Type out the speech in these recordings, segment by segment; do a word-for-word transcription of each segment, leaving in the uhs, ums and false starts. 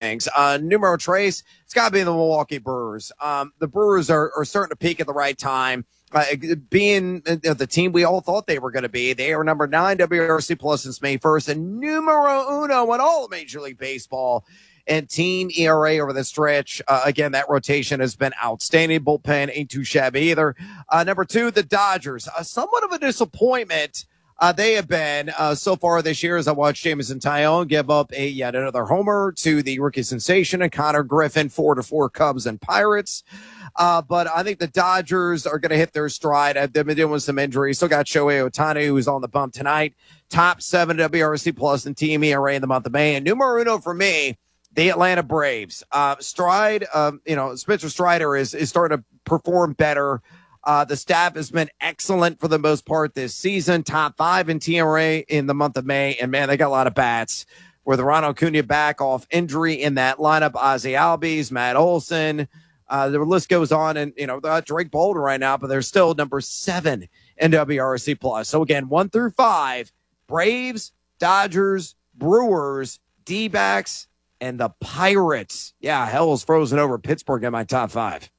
things. Uh, numero tres, it's got to be the Milwaukee Brewers. Um, the Brewers are, are starting to peak at the right time. Uh, being uh, the team we all thought they were going to be. They are number nine W R C plus since May first and numero uno in all of Major League Baseball. And team E R A over the stretch. Uh, again, that rotation has been outstanding. Bullpen ain't too shabby either. Uh, number two, the Dodgers. Uh, somewhat of a disappointment. Uh, they have been uh, so far this year as I watched Jameson Taillon give up a yet another homer to the rookie sensation and Connor Griffin, four to four Cubs and Pirates. Uh, but I think the Dodgers are going to hit their stride. Uh, they've been dealing with some injuries. Still got Shohei Ohtani, who's on the bump tonight. Top seven W R C plus and team E R A in the month of May. And numero uno for me, the Atlanta Braves. Uh, Stride, um, you know, Spencer Strider is, is starting to perform better. Uh, the staff has been excellent for the most part this season. Top five in T R A in the month of May. And, man, they got a lot of bats. With Ronald Acuna back off injury in that lineup, Ozzie Albies, Matt Olson. Uh, the list goes on. And, you know, uh, Drake Boulder right now, but they're still number seven in W R C plus. So, again, one through five, Braves, Dodgers, Brewers, D-backs, and the Pirates. Yeah, hell is frozen over Pittsburgh in my top five.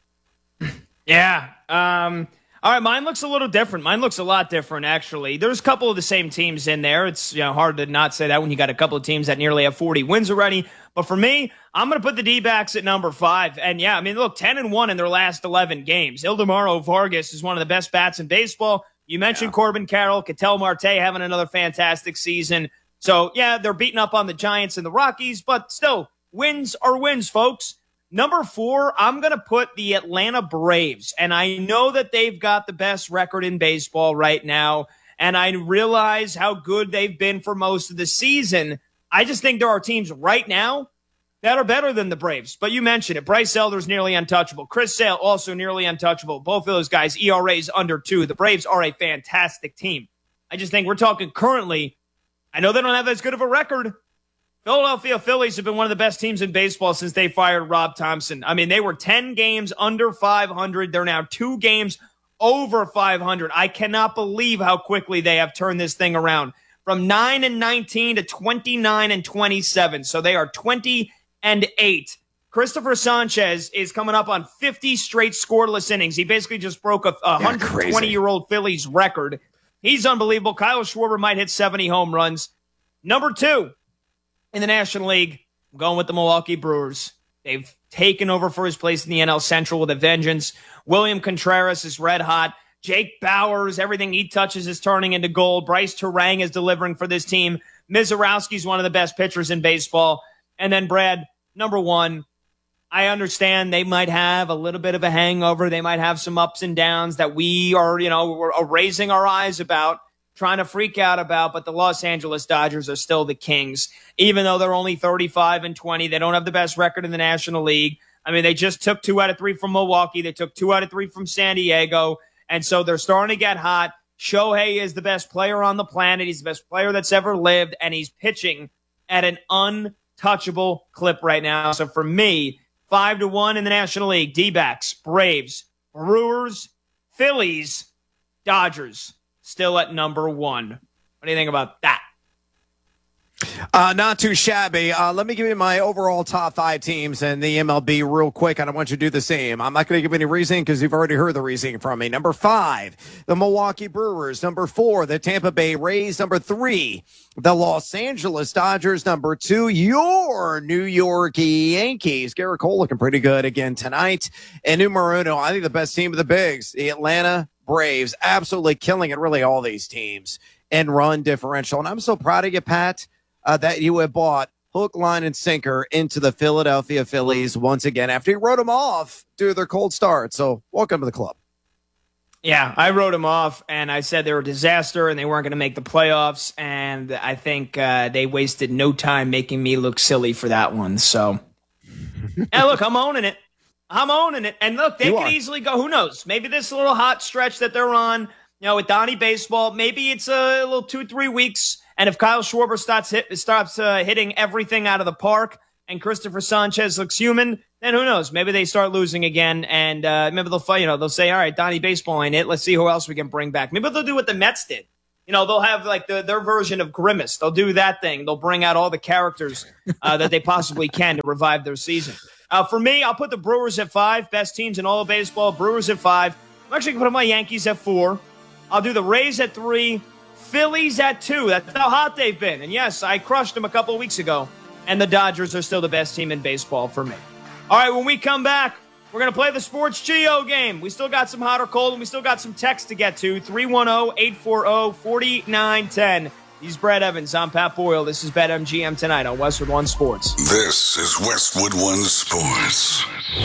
Yeah. Um, all right, mine looks a little different. Mine looks a lot different, actually. There's a couple of the same teams in there. It's, you know, hard to not say that when you got a couple of teams that nearly have forty wins already. But for me, I'm going to put the D-backs at number five. And, yeah, I mean, look, ten and one in their last eleven games. Ildemaro Vargas is one of the best bats in baseball. You mentioned yeah. Corbin Carroll, Ketel Marte having another fantastic season. So, yeah, they're beating up on the Giants and the Rockies, but still, wins are wins, folks. Number four, I'm going to put the Atlanta Braves, and I know that they've got the best record in baseball right now, and I realize how good they've been for most of the season. I just think there are teams right now that are better than the Braves, but you mentioned it. Bryce Elder's nearly untouchable. Chris Sale also nearly untouchable. Both of those guys, E R As under two. The Braves are a fantastic team. I just think we're talking currently. I know they don't have as good of a record. Philadelphia Phillies have been one of the best teams in baseball since they fired Rob Thompson. I mean, they were ten games under five hundred. They're now two games over five hundred. I cannot believe how quickly they have turned this thing around. From nine and nineteen to twenty-nine and twenty-seven. So they are twenty and eight. Christopher Sanchez is coming up on fifty straight scoreless innings. He basically just broke a one hundred twenty-year-old Phillies record. He's unbelievable. Kyle Schwarber might hit seventy home runs. Number two in the National League, I'm going with the Milwaukee Brewers. They've taken over for his place in the N L Central with a vengeance. William Contreras is red hot. Jake Bauers, everything he touches is turning into gold. Bryce Terang is delivering for this team. Mizorowski's one of the best pitchers in baseball. And then, Brad, number one, I understand they might have a little bit of a hangover. They might have some ups and downs that we are, you know, we're raising our eyes about, trying to freak out about, but the Los Angeles Dodgers are still the Kings. Even though they're only thirty-five and twenty, they don't have the best record in the National League. I mean, they just took two out of three from Milwaukee. They took two out of three from San Diego. And so they're starting to get hot. Shohei is the best player on the planet. He's the best player that's ever lived, and he's pitching at an untouchable clip right now. So for me, five to one in the National League, D-backs, Braves, Brewers, Phillies, Dodgers, still at number one. What do you think about that? Uh, not too shabby. Uh, let me give you my overall top five teams in the M L B real quick, and I want you to do the same. I'm not going to give any reasoning because you've already heard the reasoning from me. Number five, the Milwaukee Brewers. Number four, the Tampa Bay Rays. Number three, the Los Angeles Dodgers. Number two, your New York Yankees. Garrett Cole looking pretty good again tonight. And numero uno, I think the best team of the bigs, the Atlanta Braves, absolutely killing it, really, all these teams, and run differential. And I'm so proud of you, Pat, uh, that you have bought hook, line, and sinker into the Philadelphia Phillies once again after you wrote them off due to their cold start. So welcome to the club. Yeah, I wrote them off, and I said they were a disaster and they weren't going to make the playoffs, and I think uh, they wasted no time making me look silly for that one. So, yeah, look, I'm owning it. I'm owning it. And look, they you could are. easily go, who knows? Maybe this little hot stretch that they're on, you know, with Donnie Baseball, maybe it's a little two, three weeks. And if Kyle Schwarber starts hit, starts uh, hitting everything out of the park and Christopher Sanchez looks human, then who knows? Maybe they start losing again. And uh, maybe they'll, you know, they'll say, all right, Donnie Baseball ain't it. Let's see who else we can bring back. Maybe they'll do what the Mets did. You you know, they'll have like the, their version of Grimace. They'll do that thing. They'll bring out all the characters uh, that they possibly can to revive their season. Uh, for me, I'll put the Brewers at five. Best teams in all of baseball. Brewers at five. I'm actually going to put my Yankees at four. I'll do the Rays at three. Phillies at two. That's how hot they've been. And yes, I crushed them a couple of weeks ago. And the Dodgers are still the best team in baseball for me. All right, when we come back, we're going to play the Sports Geo game. We still got some hot or cold, and we still got some text to get to. three one zero, eight four zero, four nine one zero. He's Brett Evans. I'm Pat Boyle. This is BetMGM tonight on Westwood One Sports. This is Westwood One Sports.